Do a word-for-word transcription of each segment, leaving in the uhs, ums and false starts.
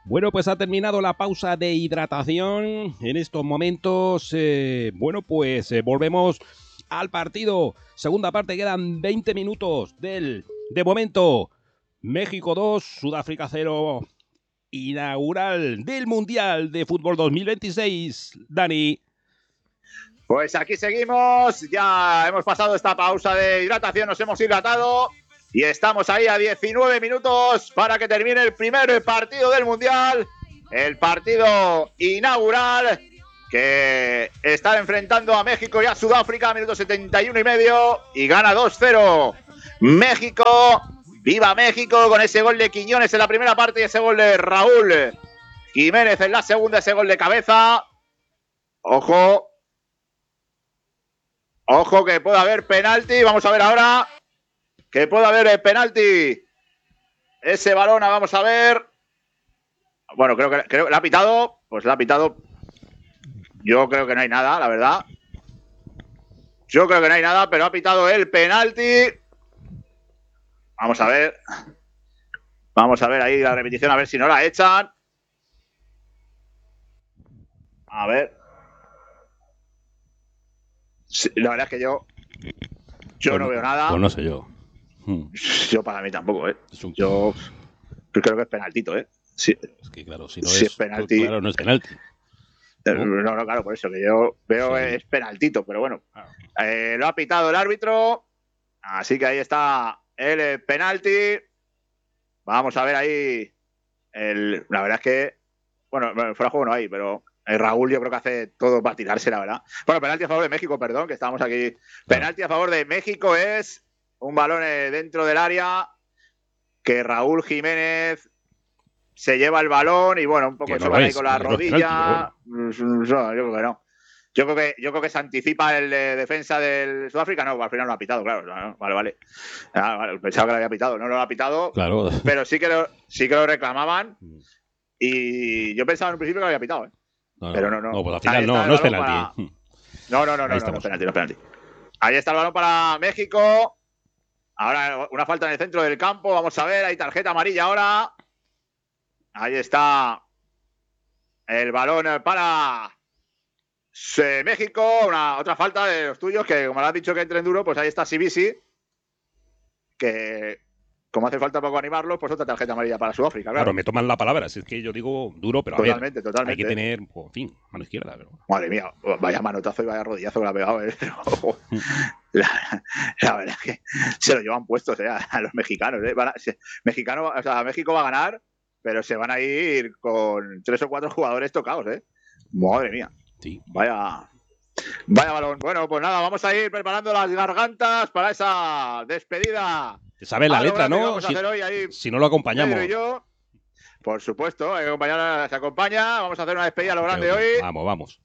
Bueno, pues ha terminado la pausa de hidratación. En estos momentos, eh, bueno, pues eh, volvemos al partido. Segunda parte, quedan veinte minutos del, de momento, México dos, Sudáfrica cero, inaugural del Mundial de Fútbol dos mil veintiséis. Dani. Pues aquí seguimos, ya hemos pasado esta pausa de hidratación, nos hemos hidratado y estamos ahí a diecinueve minutos para que termine el primer partido del Mundial, el partido inaugural que está enfrentando a México y a Sudáfrica, minuto setenta y uno y medio, y gana dos cero México. ¡Viva México! Con ese gol de Quiñones en la primera parte y ese gol de Raúl Jiménez en la segunda, ese gol de cabeza. Ojo. Ojo que puede haber penalti. Vamos a ver ahora que puede haber penalti. Ese balón, vamos a ver. Bueno, creo que, creo que le ha pitado. Pues le ha pitado. Yo creo que no hay nada, la verdad. Yo creo que no hay nada, pero ha pitado el penalti. Vamos a ver. Vamos a ver ahí la repetición, a ver si no la echan. A ver. Sí, la verdad es que yo yo Pues no no, veo nada. Pues no sé yo. Hmm. Yo para mí tampoco, ¿eh? Un... Yo creo que es penaltito, ¿eh? Sí. Es que claro, si no si es, es penalti. Claro, no es penalti. No, no, no claro, por eso que yo veo sí. Es penaltito, pero bueno. Ah. Eh, lo ha pitado el árbitro. Así que ahí está el penalti. Vamos a ver ahí. El, la verdad es que, bueno, fuera de juego no hay, pero Raúl yo creo que hace todo para tirarse, la verdad. Bueno, penalti a favor de México, perdón, que estábamos aquí. Penalti a favor de México es un balón dentro del área que Raúl Jiménez se lleva el balón y bueno, un poco no chocan ahí con la no rodilla. Penalti, bueno. No, yo creo que no. Yo creo que, yo creo que se anticipa el de defensa del Sudáfrica. No, al final no lo ha pitado, claro. No, vale, vale. Ah, vale. Pensaba que lo había pitado. No lo ha pitado. Claro. Pero sí que lo, sí que lo reclamaban. Y yo pensaba en un principio que lo había pitado, ¿eh? No, pero no, no. No, pues al final no, no es penalti. Para... No, no, no, no, no, no es penalti, no es penalti. Ahí está el balón para México. Ahora una falta en el centro del campo. Vamos a ver, hay tarjeta amarilla ahora. Ahí está el balón para México. Una, otra falta de los tuyos, que como le has dicho que entren duro, pues ahí está Sibisi. Que... como hace falta poco animarlos, pues otra tarjeta amarilla para Sudáfrica. Claro, claro me toman la palabra. Si es que yo digo duro, pero totalmente, a ver, totalmente. hay que tener, pues, en fin, mano izquierda. Pero... Madre mía, vaya manotazo y vaya rodillazo que le ha pegado. ¿eh? La, la verdad es que se lo llevan puestos ¿eh? a los mexicanos. ¿eh? Van a, se, mexicano, o sea, México va a ganar, pero se van a ir con tres o cuatro jugadores tocados. ¿eh? Madre mía. Sí. Vaya... Vaya balón. Bueno, pues nada, vamos a ir preparando las gargantas para esa despedida. Te sabes la letra, ¿no? Si, ahí, si no lo acompañamos. Y yo, por supuesto, hay que acompañar, se acompaña. Vamos a hacer una despedida a lo grande hoy. Vamos, vamos.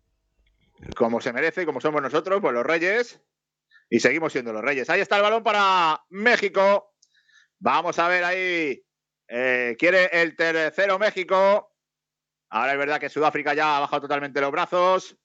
Como se merece, como somos nosotros, pues los reyes. Y seguimos siendo los reyes. Ahí está el balón para México. Vamos a ver ahí. Eh, quiere el tercero México. Ahora es verdad que Sudáfrica ya ha bajado totalmente los brazos.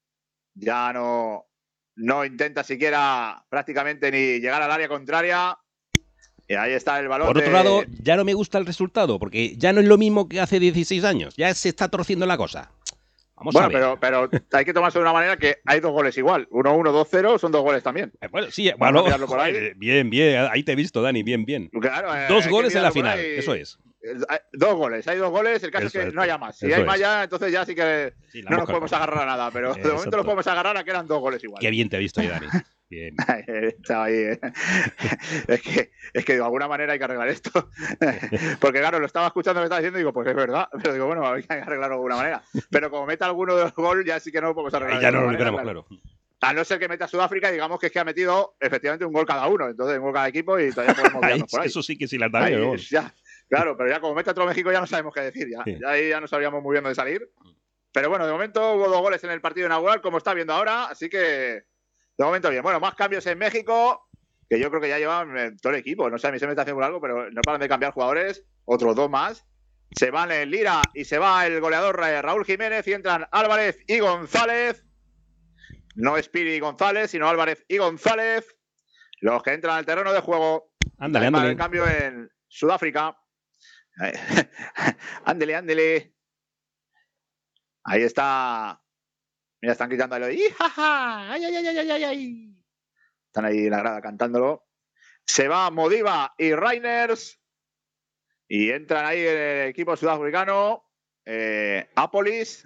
Ya no, no intenta siquiera prácticamente ni llegar al área contraria. Y ahí está el balón. Por otro de... lado, ya no me gusta el resultado, porque ya no es lo mismo que hace dieciséis años. Ya se está torciendo la cosa. Vamos bueno, a ver. Pero, pero hay que tomarse de una manera que hay dos goles igual. uno uno, dos cero, son dos goles también. Eh, bueno, sí, bueno, por ahí. Bien, bien. Ahí te he visto, Dani, bien, bien. Claro, eh, dos goles en la final, ahí. Eso es. Dos goles, hay dos goles, el caso eso es que es, no haya más. Si hay es. más ya, entonces ya sí que sí, no nos podemos agarrar a nada, pero de momento nos podemos agarrar a que eran dos goles igual. Qué bien te he visto ahí, Dani. Bien. Estaba ahí, ¿eh? es, que, es que de alguna manera hay que arreglar esto. Porque claro, lo estaba escuchando, me estaba diciendo y digo, pues es verdad. Pero digo, bueno, hay que arreglarlo de alguna manera. Pero como meta alguno de los goles, ya sí que no lo podemos arreglar. Ahí ya no lo tenemos claro. A no ser que meta Sudáfrica, digamos que es que ha metido efectivamente un gol cada uno. Entonces, un gol cada equipo y todavía podemos vernos por ahí. Eso sí que sí la da bien. Ya. Claro, pero ya como mete otro México ya no sabemos qué decir. Ya, sí. ya ahí ya no sabíamos muy bien dónde salir. Pero bueno, de momento hubo dos goles en el partido inaugural, como está viendo ahora. Así que, de momento bien. Bueno, más cambios en México, que yo creo que ya llevan todo el equipo. No sé, a mí se me está haciendo algo, pero no paran de cambiar jugadores. Otros dos más. Se van el Lira y se va el goleador Raúl Jiménez y entran Álvarez y González. No es Piri y González, sino Álvarez y González. Los que entran al terreno de juego. Ándale, ándale. En cambio en Sudáfrica. Ándele, ándele. Ahí está. Mira, están gritando ahí. ¡Ay, ay, ay, ay, ay, ay! Están ahí en la grada cantándolo. Se va Modiva y Reiners. Y entran ahí en el equipo sudafricano. Eh, Apolis.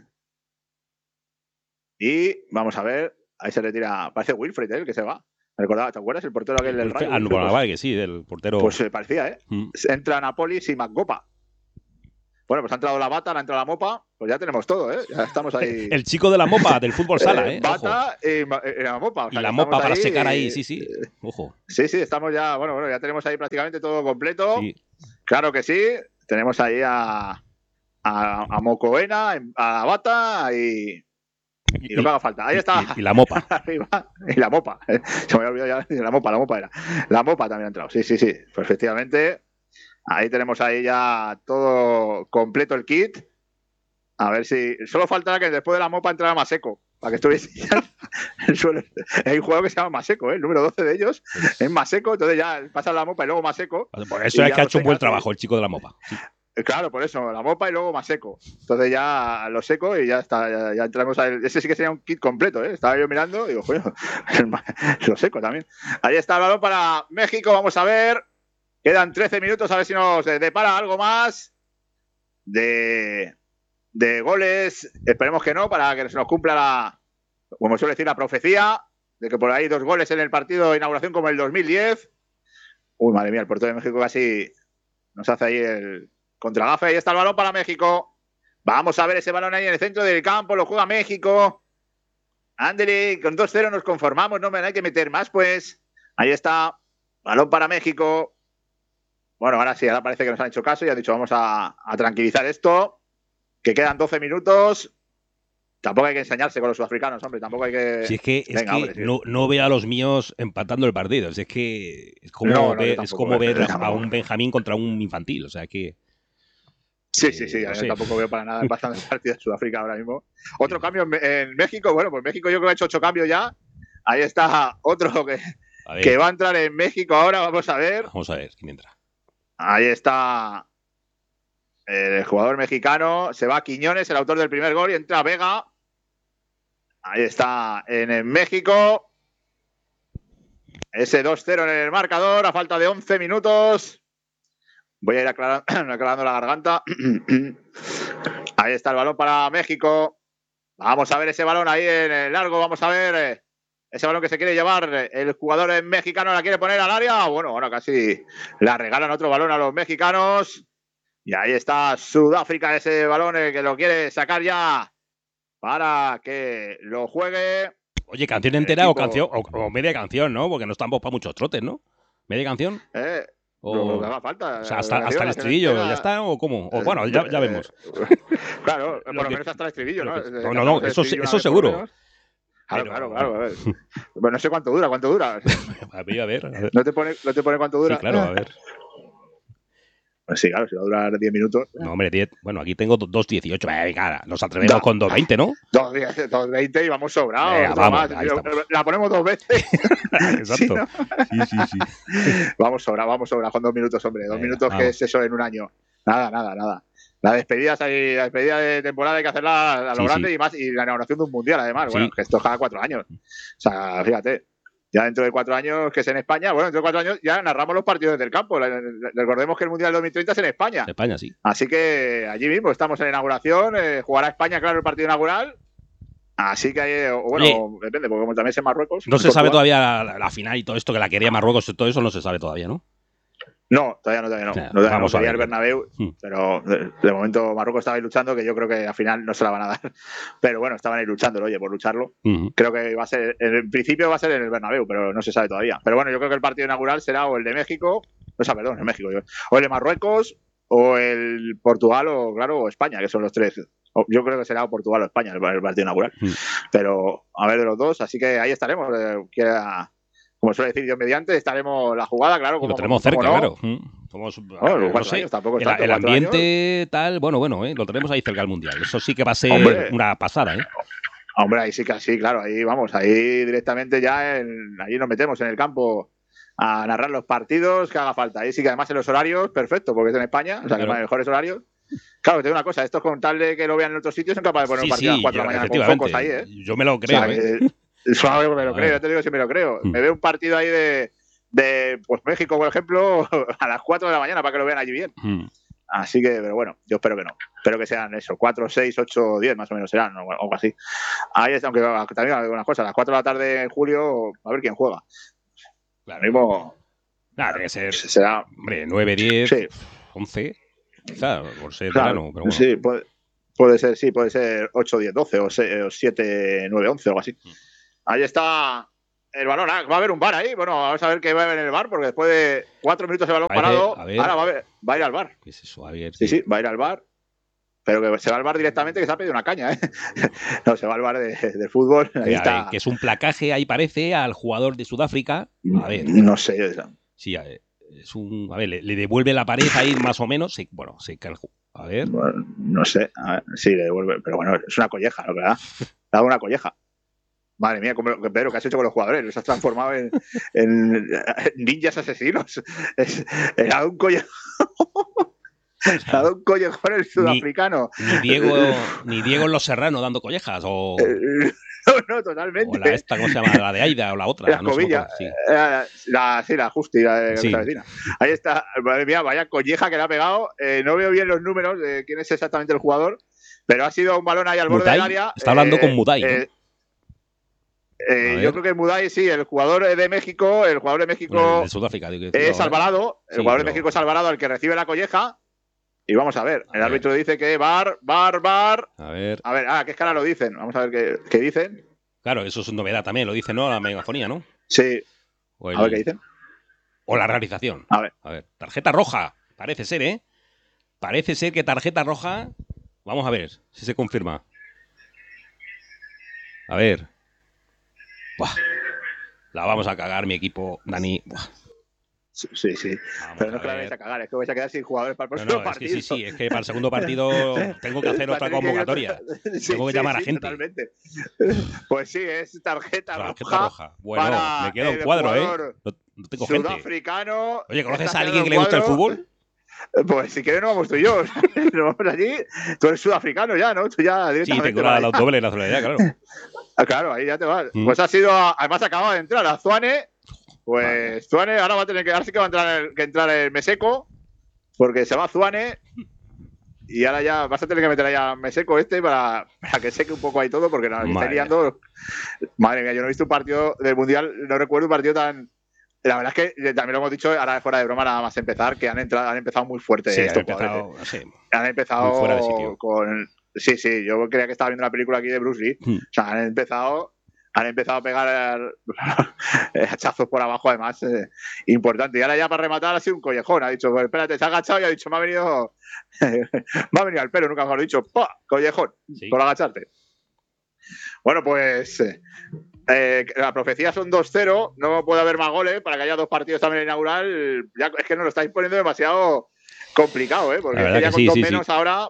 Y vamos a ver. Ahí se retira. Parece Wilfred, ¿eh? El que se va. Me recordaba, ¿te acuerdas? El portero aquel del Rayo. Ah, no, pues, vale, que sí, del portero. Pues se parecía, ¿eh? Mm. Entran Apolis y McGopa. Bueno, pues ha entrado la Bata, ha entrado la Mopa, pues ya tenemos todo, ¿eh? Ya estamos ahí. El chico de la Mopa, del fútbol sala, ¿eh? Bata y, y la Mopa. O sea, y la Mopa para ahí, secar ahí, sí, sí. Ojo. Sí, sí, estamos ya, bueno, bueno, ya tenemos ahí prácticamente todo completo. Sí. Claro que sí. Tenemos ahí a, a, a Mocoena, a la Bata y, y lo que haga falta. Ahí está. Y, y la Mopa. y la Mopa. Se me había olvidado ya. La Mopa, la Mopa era. La Mopa también ha entrado. Sí, sí, sí. Pues efectivamente. Ahí tenemos ahí ya todo completo el kit. A ver si... Solo faltará que después de la Mopa entrara Maseco. Para que estuviese el suelo. Hay un jugador que se llama Maseco, ¿eh? El número doce de ellos es Maseco. Entonces ya pasa la Mopa y luego Maseco. Por eso es que ha hecho un buen trabajo el chico de la Mopa. Sí. Claro, por eso. La Mopa y luego Maseco. Entonces ya lo seco y ya está. Ya, ya entramos a... Ese sí que sería un kit completo, ¿eh? Estaba yo mirando y digo, bueno, lo seco también. Ahí está el balón para México. Vamos a ver... Quedan trece minutos, a ver si nos depara algo más de, de goles. Esperemos que no, para que se nos cumpla la, como suele decir, la profecía de que por ahí dos goles en el partido de inauguración como el dos mil diez. Uy, madre mía, el portero de México casi nos hace ahí el contragafe. Ahí está el balón para México. Vamos a ver ese balón ahí en el centro del campo, lo juega México. Ándele, con dos cero nos conformamos, no me hay que meter más, pues. Ahí está, balón para México. Bueno, ahora sí, ahora parece que nos han hecho caso y han dicho vamos a, a tranquilizar esto, que quedan doce minutos. Tampoco hay que enseñarse con los sudafricanos, hombre, tampoco hay que... Si es que, es Venga, que hombre, no, no veo a los míos empatando el partido, si es que es como, no, no, ver, es como ver a un Benjamín contra un infantil, o sea que... Sí, sí, sí, no yo sé. Tampoco veo para nada empatando el partido de Sudáfrica ahora mismo. Otro cambio en, en México, bueno, pues México yo creo que ha hecho ocho cambios ya. Ahí está otro que, que va a entrar en México ahora, vamos a ver. Vamos a ver quién entra. Ahí está el jugador mexicano. Se va Quiñones, el autor del primer gol, y entra Vega. Ahí está en el México. Ese dos cero en el marcador a falta de once minutos. Voy a ir aclarando, aclarando la garganta. Ahí está el balón para México. Vamos a ver ese balón ahí en el largo. Vamos a ver... Ese balón que se quiere llevar el jugador mexicano, la quiere poner al área. Bueno, ahora casi la regalan otro balón a los mexicanos. Y ahí está Sudáfrica, ese balón que lo quiere sacar ya para que lo juegue. Oye, ¿canción entera equipo... o canción o, o media canción, no? Porque no estamos para muchos trotes, ¿no? ¿Media canción? Eh, o... Lo que haga falta. O sea, hasta, hasta el estribillo, entera... ¿ya está? ¿O cómo? O bueno, ya, ya vemos. Claro, por lo, lo que... menos hasta el estribillo, ¿no? Que... No, no, no, eso, eso seguro. Claro, pero... claro, claro. A ver. Bueno, no sé cuánto dura, cuánto dura. A ver, a ver. A ver. ¿No, te pone, ¿No te pone cuánto dura? Sí, claro, a ver. Pues sí, claro, si va a durar diez minutos. No, hombre, diez. Bueno, aquí tengo dos dieciocho. Venga, nos atrevemos no. con dos veinte, ¿no? dos veinte y vamos sobrados. Venga, vamos, la ponemos dos veces. Exacto. ¿Sí, no? sí, sí, sí. Vamos sobrados, vamos sobrados con dos minutos, hombre. Dos Venga, minutos, vamos. ¿Qué es eso en un año? Nada, nada, nada. La despedida, la despedida de temporada hay que hacerla a lo sí, grande sí. y más, y la inauguración de un mundial, además. Sí. Bueno, que esto es cada cuatro años. O sea, fíjate. Ya dentro de cuatro años, que es en España, bueno, dentro de cuatro años ya narramos los partidos del campo. Recordemos que el Mundial dos mil treinta es en España. En España, sí. Así que allí mismo estamos en la inauguración. Eh, jugará España, claro, el partido inaugural. Así que, bueno, Oye, depende, porque como también es en Marruecos. No se sabe todavía la, la final y todo esto que la quería Marruecos, todo eso no se sabe todavía, ¿no? No, todavía no, todavía no. O sea, no todavía vamos no, a ver el Bernabéu, hmm. pero de, de momento Marruecos estaba ahí luchando, que yo creo que al final no se la van a dar. Pero bueno, estaban ahí luchándolo, oye, por lucharlo. Uh-huh. Creo que va a ser, en principio va a ser en el Bernabéu, pero no se sabe todavía. Pero bueno, yo creo que el partido inaugural será o el de México, o sea, perdón, el México, o el de Marruecos, o el Portugal, o claro, o España, que son los tres. Yo creo que será o Portugal o España el, el partido inaugural. Uh-huh. Pero a ver de los dos, así que ahí estaremos. Eh, quiera, como suele decir Dios mediante, estaremos la jugada, claro. Como, lo tenemos cerca, no. claro. Somos, bueno, no sé, años, tampoco el, el ambiente años. Tal, bueno, bueno, ¿eh? Lo tenemos ahí cerca del Mundial. Eso sí que va a ser Hombre. una pasada, ¿eh? Hombre, ahí sí que sí, claro, ahí vamos, ahí directamente ya, en, ahí nos metemos en el campo a narrar los partidos que haga falta. Ahí sí que además en los horarios, perfecto, porque es en España, o sea, claro. que hay mejores horarios. Claro, te digo una cosa, estos con tal de que lo vean en otros sitios son capaces de poner sí, un partido sí, a las cuatro yo, de la mañana con focos ahí, ¿eh? Yo me lo creo, o sea, ¿eh? Que, suave que me lo creo, yo te digo si me lo creo. Mm. Me veo un partido ahí de, de pues México, por ejemplo, a las cuatro de la mañana para que lo vean allí bien. Mm. Así que, pero bueno, yo espero que no. Espero que sean eso, cuatro, seis, ocho, diez más o menos serán, o algo así. Ahí está, aunque también hay unas cosas, a las cuatro de la tarde en julio, a ver quién juega. Claro. Mismo. Nada, tiene que ser. Será. Hombre, nueve, diez, sí. once. Quizá, por ser claro, verano, pero bueno. Sí, puede, puede ser, sí, puede ser ocho, diez, doce o siete, nueve, once o algo así. Ahí está el balón. Ah, va a haber un bar ahí. Bueno, vamos a ver qué va a haber en el bar, porque después de cuatro minutos el balón a ver, parado, a ver. ahora va a, ver, va a ir al bar. ¿Qué es eso? A ver, sí, sí, va a ir al bar. Pero que se va al bar directamente, que se ha pedido una caña, ¿eh? No, se va al bar de, de fútbol. Ahí ver, está. Ver, que es un placaje, ahí parece, al jugador de Sudáfrica. A ver. No sé. Sí, a ver. Es un, a ver, le, le devuelve la pared ahí más o menos. Sí, bueno, sí que el, a ver. Bueno, no sé. A ver, sí, le devuelve. Pero bueno, es una colleja, ¿no? ¿Verdad? Le ha dado una colleja. Madre mía, ¿cómo, Pedro, ¿qué has hecho con los jugadores? Los has transformado en, en, en ninjas asesinos. Es, le ha dado un collejón. Le ha dado un collejón el sudafricano. Ni, ni, Diego, ni Diego en Los Serrano dando collejas. O... No, no, totalmente. O la esta, ¿cómo se llama? La de Aida o la otra. La no Escobilla. Sí. La, la, sí, la Justi, la de sí. la vecina. Ahí está. Madre mía, vaya colleja que le ha pegado. Eh, no veo bien los números de quién es exactamente el jugador, pero ha sido un balón ahí al Mutai. borde del área. Está hablando eh, con Mutai, ¿no? eh, eh, yo creo que Mutai, sí, el jugador de México, el jugador de México bueno, de Sudáfrica, digo, es Alvarado. El sí, jugador pero... de México es Alvarado, el que recibe la colleja. Y vamos a ver, a el árbitro ver. dice que bar, bar, bar. A ver. A ver, ah, ¿qué escala lo dicen? Vamos a ver qué, qué dicen. Claro, eso es novedad también, lo dice, ¿no? La megafonía, ¿no? Sí. El... A ver qué dicen. O la realización. A ver. A ver, tarjeta roja. Parece ser, ¿eh? Parece ser que tarjeta roja. Vamos a ver si se confirma. A ver. Buah. La vamos a cagar, mi equipo, Dani. Buah. Sí, sí. Vamos Pero no es que la vais a cagar, es que vais a quedar sin jugadores para el próximo no, no, partido. Es que sí, sí, es que para el segundo partido tengo que hacer otra convocatoria. Que... Sí, tengo que sí, llamar sí, a gente. Totalmente. Pues sí, es tarjeta, tarjeta roja. roja. Bueno, me queda un cuadro, ¿eh? No, no tengo gente. Sudafricano. Oye, ¿conoces a alguien que le guste el fútbol? Pues si quieres no vamos tú y yo. Nos vamos allí. Tú eres sudafricano ya, ¿no? Tú ya directamente. Sí, tengo la, la doble nacionalidad, claro. Claro, ahí ya te vas. Mm. Pues ha sido, además acaba de entrar a Zuane. Pues Zuane ahora va a tener que, ahora sí que va a entrar el, que entrar el Meseco, porque se va Zuane y ahora ya vas a tener que meter ahí a Meseco este para, para que seque un poco ahí todo, porque no, que está liando. Madre mía, yo no he visto un partido del Mundial, no recuerdo un partido tan... La verdad es que también lo hemos dicho, ahora fuera de broma nada más empezar, que han entrado, han empezado muy fuerte sí, estos han empezado, jugadores. Sí, han empezado muy fuera de sitio. Con... Sí, sí, yo creía que estaba viendo una película aquí de Bruce Lee. Hmm. O sea, han empezado... Han empezado a pegar hachazos por abajo, además, eh, importante. Y ahora ya para rematar ha sido un collejón. Ha dicho, pues, espérate, se ha agachado y ha dicho, me ha venido me ha venido al pelo, nunca mejor dicho, ¡pah! Collejón, sí. Por agacharte. Bueno, pues eh, la profecía son dos cero, no puede haber más goles para que haya dos partidos también inaugural. Ya, es que nos lo estáis poniendo demasiado complicado, ¿eh? Porque es que ya con sí, dos sí, menos sí. ahora...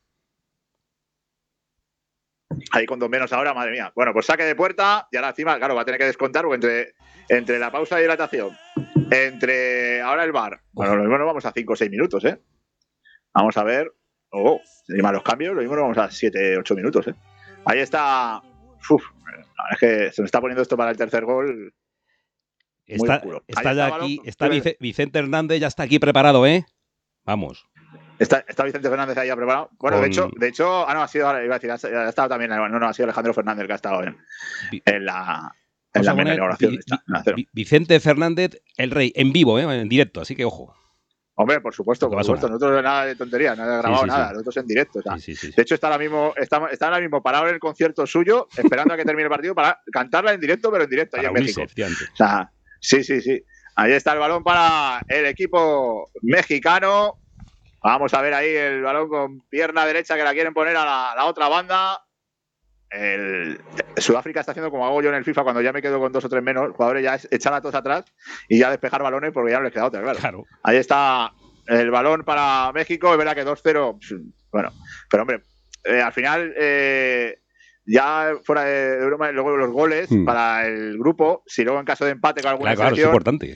Ahí con dos menos ahora, madre mía. Bueno, pues saque de puerta y ahora encima, claro, va a tener que descontar porque entre, entre la pausa de hidratación, entre ahora el bar, bueno, lo mismo nos vamos a cinco o seis minutos, ¿eh? Vamos a ver. Oh, encima los cambios, lo mismo nos vamos a siete, ocho minutos, ¿eh? Ahí está. Uf, es que se nos está poniendo esto para el tercer gol. Está, está, está ya aquí, está Vic- Vicente Hernández, ya está aquí preparado, ¿eh? Vamos. Está, está Vicente Fernández ahí ya preparado. Bueno, Con... de hecho, de hecho, ah, no, ha sido, iba a decir, ha estado también, no, no, ha sido Alejandro Fernández que ha estado en, en la, en la inauguración. Vi, Vicente Fernández, el rey, en vivo, ¿eh? En directo, así que ojo. Hombre, por supuesto, por supuesto. Nosotros nada de tontería, no he grabado sí, sí, nada, sí. Nosotros en directo. O sea. sí, sí, sí. De hecho, está ahora mismo, está, está ahora mismo parado en el concierto suyo, esperando a que termine el partido para cantarla en directo, pero en directo allá en México. O sea, sí, sí, sí. Ahí está el balón para el equipo mexicano. Vamos a ver ahí el balón con pierna derecha que la quieren poner a la, a la otra banda. El, Sudáfrica está haciendo como hago yo en el FIFA cuando ya me quedo con dos o tres menos. Jugadores ya es echar a todos atrás y ya despejar balones porque ya no les queda otra, claro. claro. Ahí está el balón para México. Es verdad que dos cero. Bueno, pero hombre, eh, al final, eh, ya fuera de broma, luego los goles hmm. para el grupo, si luego en caso de empate con alguna claro, selección. Claro, es importante.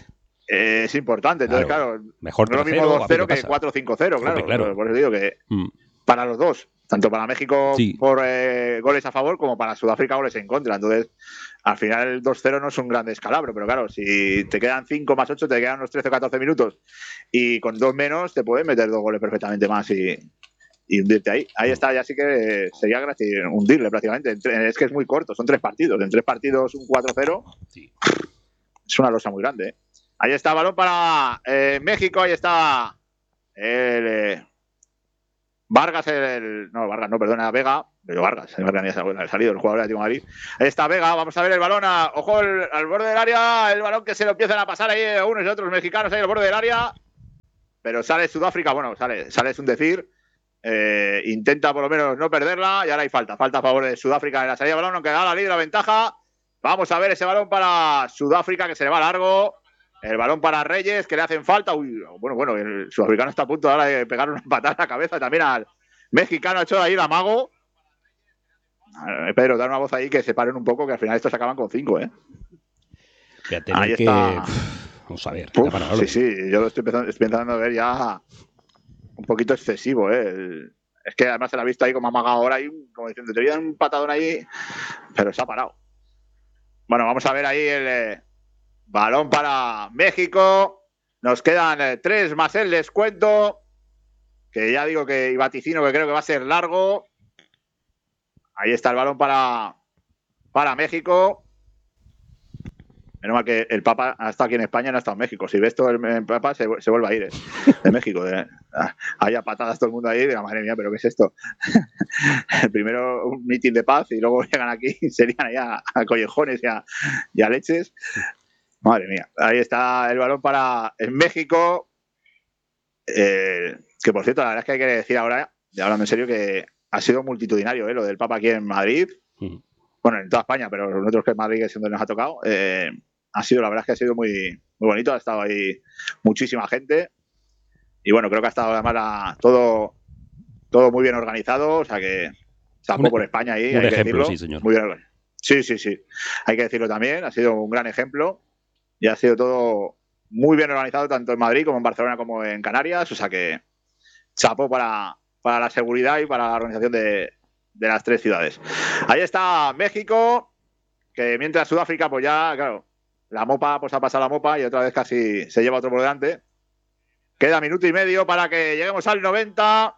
eh, es importante. Entonces, claro, claro mejor no es lo mismo dos cero que cuatro cinco cero, claro. claro. Por eso digo que mm. para los dos, tanto para México sí. por eh, goles a favor como para Sudáfrica goles en contra. Entonces, al final el dos cero no es un gran descalabro, pero claro, si te quedan cinco más ocho, te quedan unos trece o catorce minutos y con dos menos te pueden meter dos goles perfectamente más y, y hundirte ahí. Ahí está, ya sí que sería gratis hundirle prácticamente. Es que es muy corto, son tres partidos. En tres partidos un cuatro cero sí. es una losa muy grande. ¿eh? Ahí está, balón para eh, México, ahí está el... Eh, Vargas, el, no, Vargas, no, perdona, Vega, pero Vargas, Vargas ni ha salido el jugador de Atlético de Madrid. Ahí está Vega, vamos a ver el balón, a, ojo, el, al borde del área, el balón que se lo empiezan a pasar ahí a unos y otros mexicanos ahí al borde del área, pero sale Sudáfrica, bueno, sale, sale es un decir, eh, intenta por lo menos no perderla y ahora hay falta, falta a favor de Sudáfrica en la salida de balón, aunque da la libre la ventaja. Vamos a ver ese balón para Sudáfrica que se le va largo. El balón para Reyes, que le hacen falta. Uy, bueno, bueno, el sudafricano está a punto ahora de pegar una patada a la cabeza también al mexicano. Ha hecho ahí la mago. Pedro, dar una voz ahí que se paren un poco, que al final estos acaban con cinco, ¿eh? Ahí que... está. Vamos a ver. Uf, sí, sí, yo lo estoy empezando, estoy empezando a ver ya un poquito excesivo, ¿eh? El... Es que además se la ha visto ahí como amaga ahora, y como diciendo, te voy a dar un patadón ahí, pero se ha parado. Bueno, vamos a ver ahí el... Eh... balón para México. Nos quedan eh, tres más el descuento. Que ya digo que y vaticino que creo que va a ser largo. Ahí está el balón para, para México. Menos mal que el Papa ha estado aquí en España y no ha estado en México. Si ves todo el, el Papa se, se vuelve a ir, ¿eh? De México. De, haya patadas todo el mundo ahí. De la madre mía, ¿pero qué es esto? Primero un mitin de paz y luego llegan aquí y serían allá a collejones y a, y a leches. Madre mía, ahí está el balón para México. Eh, que por cierto, la verdad es que hay que decir ahora, ya hablando en serio, que ha sido multitudinario, ¿eh? Lo del Papa aquí en Madrid. Uh-huh. Bueno, en toda España, pero nosotros que en Madrid, que es donde nos ha tocado, eh, ha sido, la verdad es que ha sido muy, muy bonito. Ha estado ahí muchísima gente. Y bueno, creo que ha estado además la, todo, todo muy bien organizado. O sea que chapó por España ahí. Un hay ejemplo, que decirlo. sí, señor. Muy bien organizado. Sí, sí, sí. Hay que decirlo también. Ha sido un gran ejemplo. Y ha sido todo muy bien organizado, tanto en Madrid como en Barcelona como en Canarias. O sea que chapó para, para la seguridad y para la organización de, de las tres ciudades. Ahí está México, que mientras Sudáfrica, pues ya, claro, la mopa, pues ha pasado la mopa y otra vez casi se lleva otro por delante. Queda minuto y medio para que lleguemos al noventa.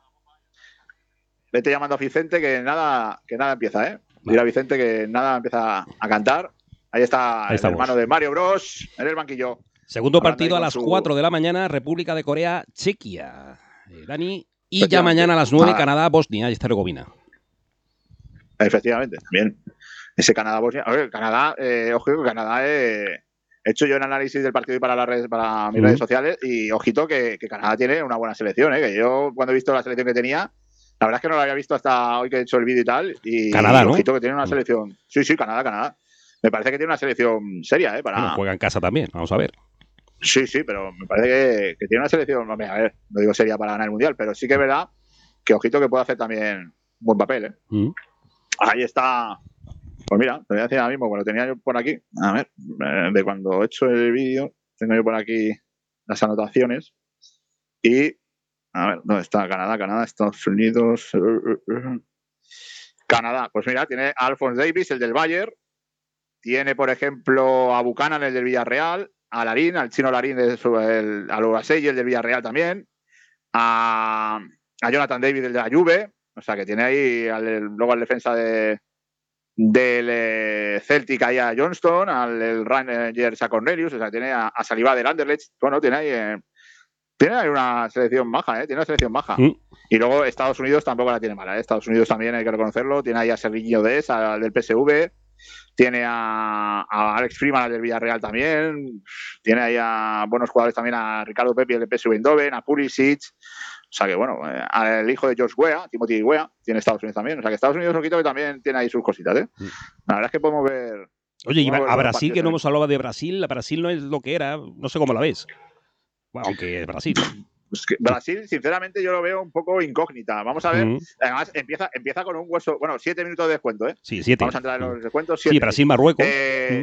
Vete llamando a Vicente que nada, que nada empieza, ¿eh? Mira a Vicente que nada empieza a cantar. Ahí está Ahí el hermano de Mario Bros en el banquillo. Segundo partido a las su... cuatro de la mañana, República de Corea, Chequia. Eh, Dani. Y ya mañana a las nueve, ah. Canadá, Bosnia y Herzegovina. Efectivamente, bien. Ese Canadá-Bosnia. A ver, Canadá, eh, ojo, Canadá, eh, he hecho yo un análisis del partido para, las redes, para mis uh-huh. redes sociales y ojito que, que Canadá tiene una buena selección, ¿eh? Que yo cuando he visto la selección que tenía, la verdad es que no la había visto hasta hoy que he hecho el vídeo y tal. Y Canadá, ¿no? Ojito que tiene una selección. Sí, sí, Canadá, Canadá. Me parece que tiene una selección seria, ¿eh? Para... Bueno, juega en casa también, vamos a ver. Sí, sí, pero me parece que, que tiene una selección, a ver, no digo seria para ganar el Mundial, pero sí que es verdad que ojito que puede hacer también un buen papel, ¿eh? Uh-huh. Ahí está. Pues mira, te voy a decir ahora mismo, bueno, tenía yo por aquí, a ver, de cuando he hecho el vídeo, tengo yo por aquí las anotaciones y, a ver, ¿dónde está? Canadá, Canadá, Estados Unidos, Canadá. Pues mira, tiene a Alphonse Davies, el del Bayern, tiene, por ejemplo, a Buchanan, el del Villarreal, a Larín, al chino Larín, el, el, a Lurasey, el del Villarreal también, a, a Jonathan David, el de la Juve, o sea que tiene ahí al, el, luego al defensa de, del eh, Celtic ahí a Johnston, al el Rangers a Cornelius, o sea tiene a, a Saliba del Anderlecht, bueno, tiene ahí, eh, tiene ahí una selección baja, ¿eh? Tiene una selección baja. Mm. Y luego Estados Unidos tampoco la tiene mala, ¿eh? Estados Unidos también hay que reconocerlo, tiene ahí a Serginho Dest, al del P S V, tiene a, a Alex Freeman, al del Villarreal también, tiene ahí a buenos jugadores también, a Ricardo Pepi, el del P S V Eindhoven, a Pulisic. O sea que, bueno, eh, el hijo de George Weah, Timothy Weah, tiene Estados Unidos también. O sea que Estados Unidos, ojito, que también tiene ahí sus cositas, ¿eh? La verdad es que podemos ver... Oye, y a Brasil, que no hemos hablado de Brasil, Brasil no es lo que era, no sé cómo la ves. Bueno, aunque es Brasil. Pues que Brasil, sinceramente, yo lo veo un poco incógnita. Vamos a ver. Uh-huh. Además, empieza, empieza con un hueso... Bueno, siete minutos de descuento, ¿eh? Sí, siete. Vamos a entrar en los descuentos. Siete. Sí, Brasil-Marruecos. Eh, uh-huh.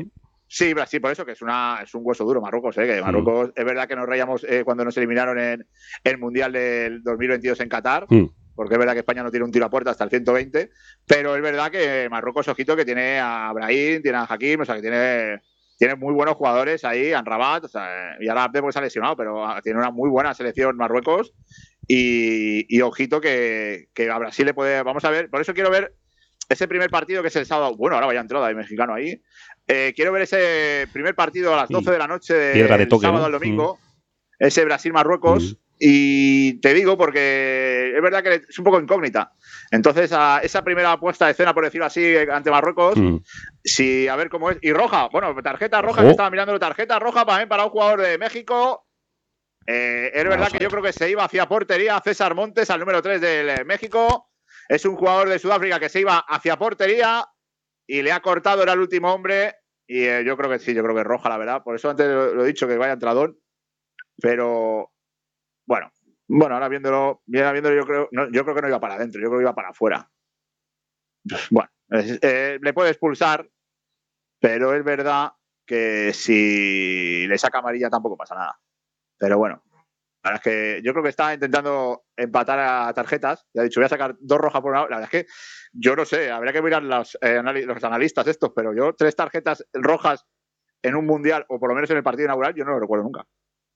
Sí, Brasil, por eso que es una es un hueso duro Marruecos, ¿eh? Que Marruecos, mm. es verdad que nos reíamos eh, cuando nos eliminaron en el Mundial del dos mil veintidós en Qatar, mm. porque es verdad que España no tiene un tiro a puerta hasta el ciento veinte, pero es verdad que Marruecos, ojito, que tiene a Brahim, tiene a Hakim, o sea, que tiene, tiene muy buenos jugadores ahí, Amrabat, o sea, y ahora Abde porque se ha lesionado, pero tiene una muy buena selección Marruecos y, y ojito que, que a Brasil le puede, vamos a ver, por eso quiero ver ese primer partido que es el sábado, bueno, ahora vaya entrada de mexicano ahí. Eh, quiero ver ese primer partido a las doce de la noche del de toque, sábado ¿no? al domingo, mm. ese Brasil-Marruecos, mm. y te digo porque es verdad que es un poco incógnita. Entonces, a esa primera puesta de escena, por decirlo así, ante Marruecos, mm. si a ver cómo es. Y roja, bueno, tarjeta roja, oh. que estaba mirando tarjeta roja también para un jugador de México. Eh, es verdad que yo creo que se iba hacia portería César Montes, al número tres del México. Es un jugador de Sudáfrica que se iba hacia portería y le ha cortado, era el último hombre. Y eh, yo creo que sí, yo creo que es roja, la verdad. Por eso antes lo, lo he dicho, que vaya entradón. Pero, bueno, bueno, ahora viéndolo, viéndolo yo, creo, no, yo creo que no iba para adentro, yo creo que iba para afuera. Bueno, es, eh, le puede expulsar, pero es verdad que si le saca amarilla tampoco pasa nada. Pero bueno. La verdad es que yo creo que está intentando empatar a tarjetas. Ya he dicho, voy a sacar dos rojas por una. La verdad es que yo no sé, habría que mirar los, eh, los analistas estos, pero yo tres tarjetas rojas en un mundial, o por lo menos en el partido inaugural, yo no lo recuerdo nunca.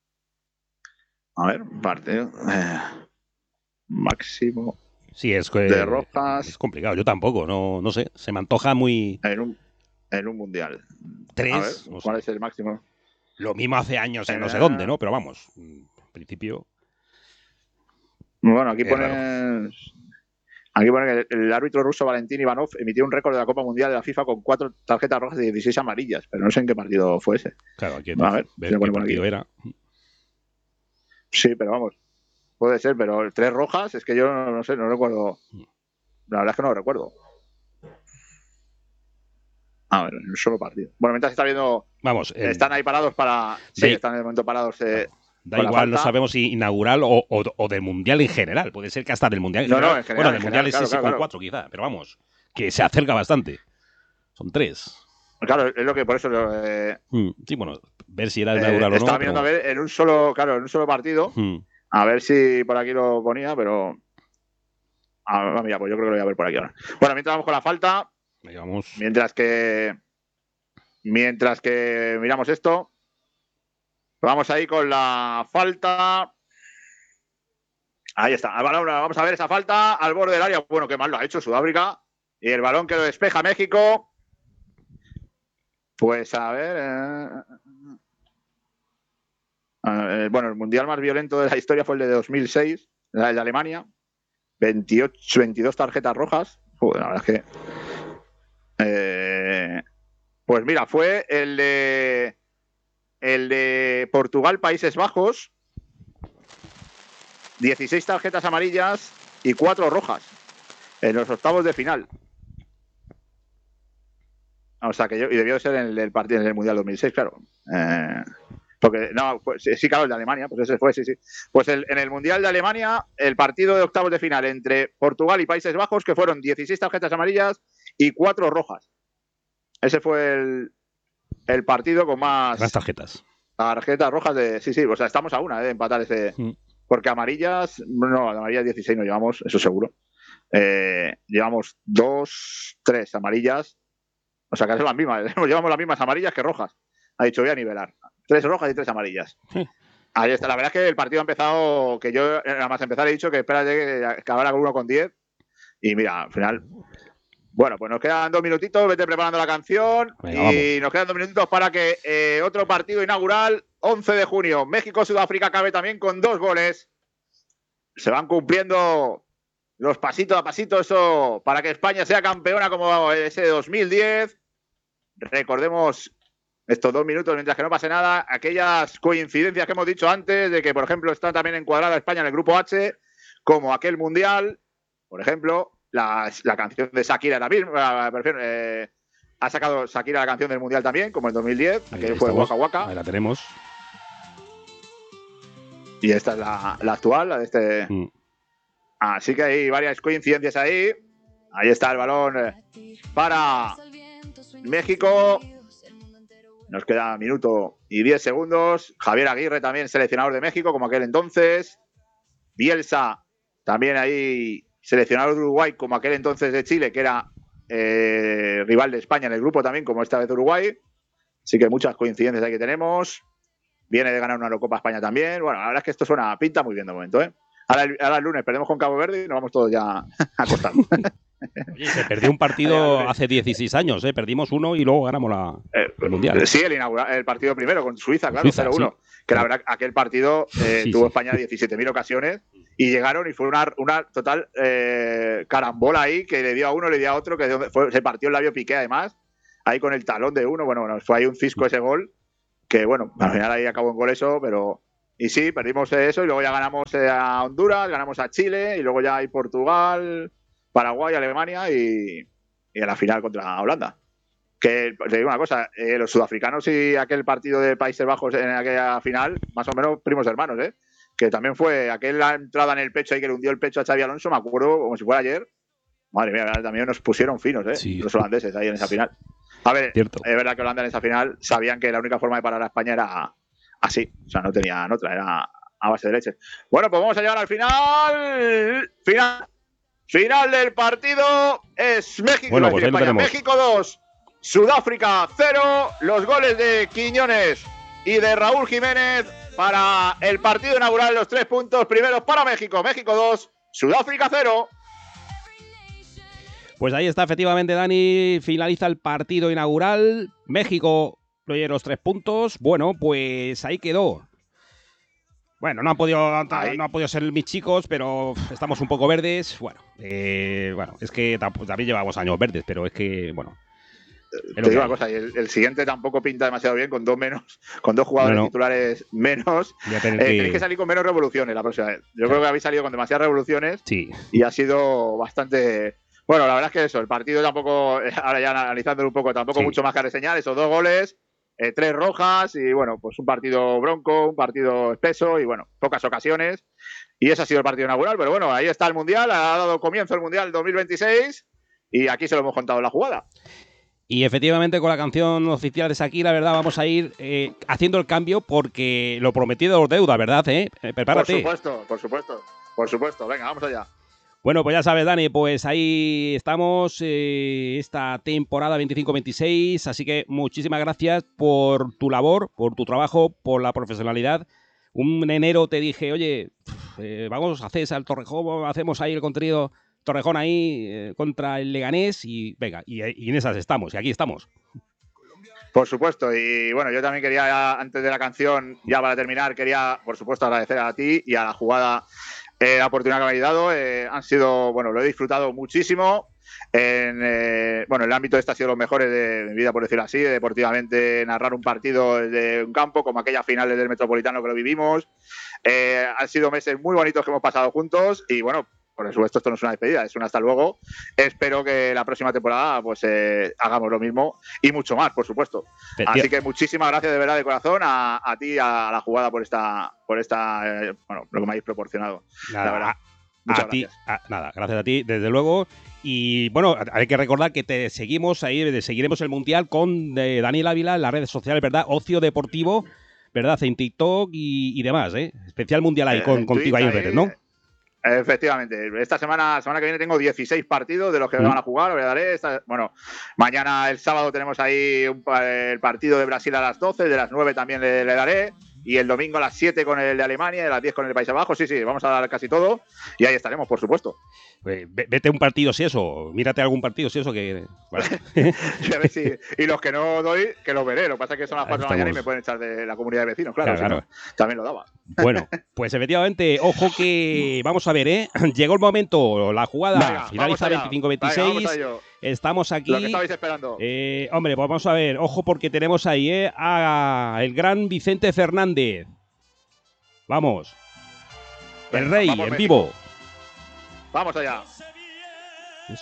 A ver, partido. Eh, máximo. Sí, es que de rojas. Es complicado, yo tampoco, no, no sé. Se me antoja muy. En un, en un mundial. Tres. A ver, no ¿cuál sé. es el máximo? Lo mismo hace años en eh, no sé dónde, ¿no? Pero vamos. Principio. Bueno, aquí pone aquí pone que el árbitro ruso Valentín Ivanov emitió un récord de la Copa Mundial de la FIFA con cuatro tarjetas rojas y dieciséis amarillas, pero no sé en qué partido fue ese. Claro, aquí a ver, ver qué partido era. Sí, pero vamos, puede ser, pero tres rojas es que yo no, no sé, no recuerdo. La verdad es que no lo recuerdo. A ver, en un solo partido. Bueno, mientras está viendo, vamos, eh, están ahí parados para, sí, de... están en el momento parados. Eh, Da igual, no sabemos si inaugural o, o, o del Mundial en general. Puede ser que hasta del Mundial en no, general. No, en general bueno, del en Mundial general, es claro, ese claro, con cuatro quizá, pero vamos, que se acerca bastante. Son tres. Claro, es lo que por eso... Eh, mm, sí, bueno, ver si era inaugural eh, o no. Estaba mirando pero... a ver en un solo, claro, en un solo partido. Mm. A ver si por aquí lo ponía, pero... Ah, mira, pues yo creo que lo voy a ver por aquí ahora. Bueno, mientras vamos con la falta. Ahí vamos. Mientras que... Mientras que miramos esto... Vamos ahí con la falta. Ahí está. El balón, vamos a ver esa falta al borde del área. Bueno, qué mal lo ha hecho Sudáfrica. Y el balón que lo despeja México. Pues a ver. Eh... Eh, bueno, el mundial más violento de la historia fue el de dos mil seis, el de Alemania. veintiocho, veintidós tarjetas rojas. Joder, la verdad es que. Eh... Pues mira, fue el de. El de Portugal, Países Bajos, dieciséis tarjetas amarillas y cuatro rojas en los octavos de final. O sea que yo, y debió de ser en el, el partido en el Mundial dos mil seis, claro. Eh, porque, no, pues, sí, claro, el de Alemania, pues ese fue, sí, sí. Pues el, en el Mundial de Alemania, el partido de octavos de final entre Portugal y Países Bajos, que fueron dieciséis tarjetas amarillas y cuatro rojas. Ese fue el, el partido con más. Las tarjetas. Tarjetas rojas de... Sí, sí, o sea, estamos a una eh, de empatar ese... Mm. Porque amarillas... No, amarillas dieciséis no llevamos, eso seguro. Eh, llevamos dos, tres amarillas. O sea, que son las mismas. Llevamos las mismas amarillas que rojas. Ha dicho, voy a nivelar. Tres rojas y tres amarillas. Sí. Ahí está. La verdad es que el partido ha empezado... Que yo, nada más empezar, he dicho que espérate que acabara con uno con diez. Y mira, al final... Bueno, pues nos quedan dos minutitos, vete preparando la canción. Venga, y vamos. Nos quedan dos minutitos para que eh, otro partido inaugural, once de junio, México-Sudáfrica, acabe también con dos goles. Se van cumpliendo los pasitos a pasito, eso para que España sea campeona como ese dos mil diez. Recordemos estos dos minutos, mientras que no pase nada, aquellas coincidencias que hemos dicho antes, de que, por ejemplo, está también encuadrada España en el grupo H, como aquel mundial, por ejemplo... La, la canción de Shakira era misma, eh, ha sacado Shakira la canción del Mundial también, como en dos mil diez, que fue Waka Waka. Ahí la tenemos. Y esta es la, la actual, la de este. Mm. Así que hay varias coincidencias ahí. Ahí está el balón para México. Nos queda minuto y diez segundos. Javier Aguirre también seleccionador de México, como aquel entonces. Bielsa también ahí seleccionador de Uruguay, como aquel entonces de Chile, que era eh, rival de España en el grupo también, como esta vez de Uruguay. Así que muchas coincidencias ahí que tenemos. Viene de ganar una Eurocopa España también. Bueno, la verdad es que esto suena, pinta muy bien de momento, ¿eh? Ahora el, ahora el lunes perdemos con Cabo Verde y nos vamos todos ya a acostar. Oye, se perdió un partido hace dieciséis años, ¿eh? Perdimos uno y luego ganamos la, eh, el Mundial. Sí, el, inaugural, el partido primero con Suiza, claro, Suiza, cero uno. Sí. Que la verdad, aquel partido eh, sí, tuvo sí. España diecisiete mil ocasiones y llegaron y fue una, una total eh, carambola ahí que le dio a uno, le dio a otro, que fue, se partió el labio Piqué además, ahí con el talón de uno. Bueno, bueno, fue ahí un cisco ese gol, que bueno, al final ahí acabó en gol eso, pero... Y sí, perdimos eso y luego ya ganamos a Honduras, ganamos a Chile y luego ya hay Portugal, Paraguay, Alemania y, y en la final contra Holanda. Que te digo una cosa, eh, los sudafricanos y aquel partido de Países Bajos en aquella final, más o menos primos hermanos, ¿eh? Que también fue aquella entrada en el pecho ahí que le hundió el pecho a Xabi Alonso, me acuerdo como si fuera ayer. Madre mía, también nos pusieron finos, ¿eh? Sí. Los holandeses ahí en esa final. A ver, Cierto. Es verdad que Holanda en esa final sabían que la única forma de parar a España era así, o sea, no tenían otra, era a base de leche. Bueno, pues vamos a llegar al final. Final, final del partido es México, bueno, pues España. México dos, Sudáfrica cero. Los goles de Quiñones y de Raúl Jiménez para el partido inaugural. Los tres puntos primeros para México. México dos, Sudáfrica cero. Pues ahí está, efectivamente, Dani. Finaliza el partido inaugural. México oye, los tres puntos. Bueno, pues ahí quedó. Bueno, no han podido, no han podido ser mis chicos, pero estamos un poco verdes. Bueno, eh, bueno, es que también llevamos años verdes, pero es que, bueno. Te digo una cosa, y el, el siguiente tampoco pinta demasiado bien, con dos menos, con dos jugadores no, no. titulares menos. Eh, que... Tenéis que salir con menos revoluciones la próxima vez. Yo claro. creo que habéis salido con demasiadas revoluciones sí. y ha sido bastante... Bueno, la verdad es que eso, el partido tampoco, ahora ya analizándolo un poco, tampoco sí. mucho más que reseñar, esos dos goles. Eh, tres rojas y bueno, pues un partido bronco, un partido espeso y bueno, pocas ocasiones. Y ese ha sido el partido inaugural, pero bueno, ahí está el Mundial, ha dado comienzo el Mundial dos mil veintiséis y aquí se lo hemos contado en la jugada. Y efectivamente con la canción oficial de Shakira, ¿verdad? Vamos a ir eh, haciendo el cambio porque lo prometido es deuda, ¿verdad? ¿Eh? Prepárate. Por supuesto, por supuesto, por supuesto. Venga, vamos allá. Bueno, pues ya sabes, Dani, pues ahí estamos eh, esta temporada veinticinco veintiséis, así que muchísimas gracias por tu labor, por tu trabajo, por la profesionalidad. Un enero te dije, oye, eh, vamos a hacer al Torrejón, hacemos ahí el contenido Torrejón ahí eh, contra el Leganés y venga, y, y en esas estamos, y aquí estamos. Por supuesto, y bueno, yo también quería, antes de la canción, ya para terminar, quería, por supuesto, agradecer a ti y a la jugada Eh, la oportunidad que me habéis dado. Eh, han sido, bueno, lo he disfrutado muchísimo. En, eh, bueno, el ámbito este ha sido los mejores de mi vida, por decirlo así, de deportivamente narrar un partido de un campo, como aquellas finales del Metropolitano que lo vivimos. Eh, han sido meses muy bonitos que hemos pasado juntos y bueno, por supuesto esto no es una despedida, es un hasta luego. Espero que la próxima temporada pues eh, hagamos lo mismo y mucho más, por supuesto. Pero, así que muchísimas gracias de verdad de corazón a, a ti, a la jugada por esta, por esta eh, bueno, lo que me habéis proporcionado. Nada, la verdad. Muchas a gracias. Ti, a, nada, gracias a ti, desde luego. Y bueno, hay que recordar que te seguimos ahí, seguiremos el Mundial con eh, Daniel Ávila en las redes sociales, ¿verdad? Ocio Deportivo, ¿verdad? En TikTok y, y demás, ¿eh? Especial Mundial ahí eh, con, contigo ahí en redes, ¿no? Efectivamente, esta semana, semana que viene tengo dieciséis partidos de los que me van a jugar, lo daré. Esta, bueno, mañana el sábado tenemos ahí un, el partido de Brasil a las doce, de las nueve también le, le daré. Y el domingo a las siete con el de Alemania, a las diez con el de Países Bajos. Sí, sí, vamos a dar casi todo. Y ahí estaremos, por supuesto. Pues vete un partido si eso, mírate algún partido si eso que... Vale. Y, a ver si, y los que no doy, que los veré. Lo que pasa es que son las cuatro de la mañana y me pueden echar de la comunidad de vecinos, claro. claro, claro. Si no, también lo daba. Bueno, pues efectivamente, ojo que vamos a ver, ¿eh? Llegó el momento, la jugada venga, finaliza veinticinco veintiséis. Estamos aquí. Lo que estabais esperando. Eh, hombre, pues vamos a ver, ojo porque tenemos ahí, ¿eh? A el gran Vicente Fernández. Vamos. El venga, rey, vamos en México. Vivo. Vamos allá. Es...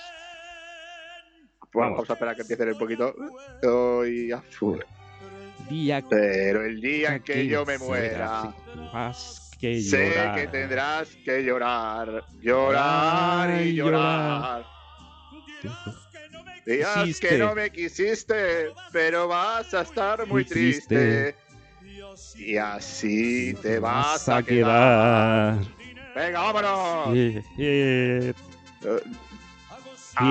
Bueno, vamos a esperar que empiece un poquito. Estoy azul. Día Pero el día en que, que yo me muera, más que sé llorar. que tendrás que llorar, llorar y llorar. Días Quisiste. que no me quisiste, pero vas a estar muy Muy triste. triste. Y así te vas a quedar. quedar. Venga, vámonos. Eh, eh, Eh,